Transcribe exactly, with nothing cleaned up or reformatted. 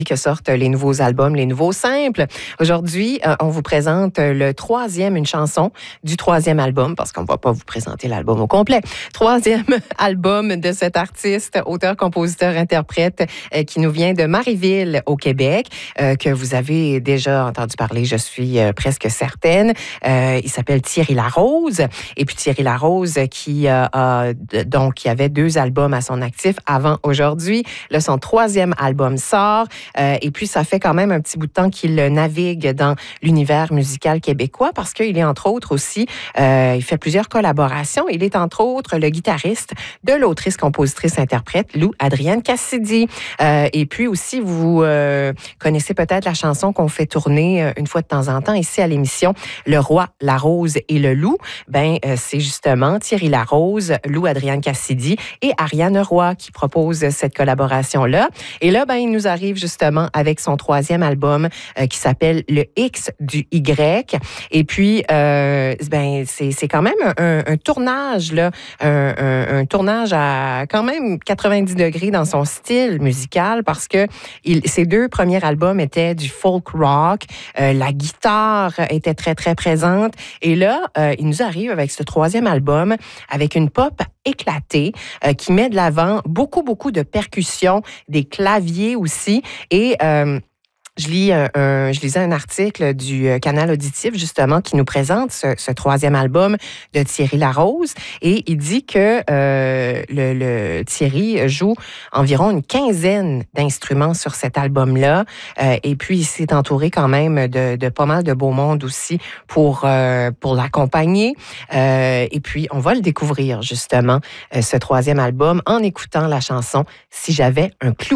que sortent les nouveaux albums, les nouveaux simples. Aujourd'hui, euh, on vous présente le troisième, une chanson du troisième album, parce qu'on ne va pas vous présenter l'album au complet. Troisième album de cet artiste, auteur, compositeur, interprète, euh, qui nous vient de Marieville, au Québec, euh, que vous avez déjà entendu parler, je suis euh, presque certaine. Euh, il s'appelle Thierry Larose. Et puis Thierry Larose, qui euh, a, donc, qui avait deux albums à son actif avant aujourd'hui. Là, son troisième album sort. Euh, et puis, ça fait quand même un petit bout de temps qu'il navigue dans l'univers musical québécois parce qu'il est, entre autres, aussi, euh, il fait plusieurs collaborations. Il est, entre autres, le guitariste de l'autrice, compositrice, interprète Lou Adrienne Cassidy. Euh, et puis aussi, vous euh, connaissez peut-être la chanson qu'on fait tourner euh, une fois de temps en temps ici à l'émission, Le Roi, la Rose et le Loup. Ben, euh, c'est justement Thierry Larose, Lou Adrienne Cassidy et Ariane Roy qui proposent cette collaboration-là. Et là, ben, il nous arrive justement avec son troisième album euh, qui s'appelle Le X du Y. Et puis, euh, ben, c'est, c'est quand même un, un tournage, là, un, un, un tournage à quand même quatre-vingt-dix degrés dans son style musical parce que il, ses deux premiers albums étaient du folk rock. Euh, la guitare était très, très présente. Et là, euh, il nous arrive avec ce troisième album avec une pop éclatée euh, qui met de l'avant beaucoup, beaucoup de percussions, des claviers aussi. Et euh, je, lis un, un, je lisais un article du Canal Auditif, justement, qui nous présente ce, ce troisième album de Thierry Larose. Et il dit que euh, le, le Thierry joue environ une quinzaine d'instruments sur cet album-là. Euh, et puis, il s'est entouré quand même de, de pas mal de beau monde aussi pour, euh, pour l'accompagner. Euh, et puis, on va le découvrir, justement, euh, ce troisième album, en écoutant la chanson « Si j'avais un clou ».